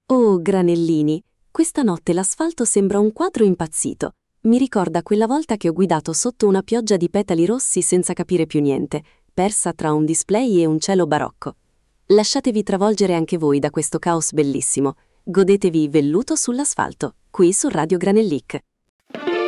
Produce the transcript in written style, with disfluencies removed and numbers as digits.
Oh, Granellini, questa notte l'asfalto sembra un quadro impazzito. Mi ricorda quella volta che ho guidato sotto una pioggia di petali rossi senza capire più niente, persa tra un display e un cielo barocco. Lasciatevi travolgere anche voi da questo caos bellissimo. Godetevi Velluto sull'asfalto, qui su Radio Granellic.